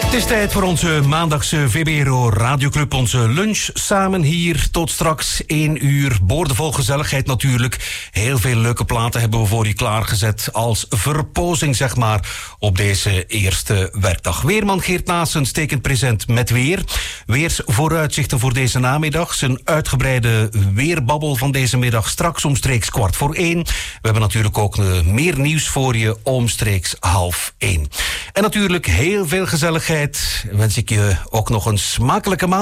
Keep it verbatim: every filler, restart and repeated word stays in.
Het is tijd voor onze maandagse V B R O Radioclub, onze lunch samen hier tot straks één uur. Boordevol gezelligheid natuurlijk. Heel veel leuke platen hebben we voor je klaargezet als verpozing, zeg maar, op deze eerste werkdag. Weerman Geert Naassen stekend present met weer. Weersvooruitzichten voor deze namiddag. Zijn uitgebreide weerbabbel van deze middag straks omstreeks kwart voor één. We hebben natuurlijk ook uh, meer nieuws voor je omstreeks half één. En natuurlijk heel veel gezelligheid. Wens ik je ook nog een smakelijke maand.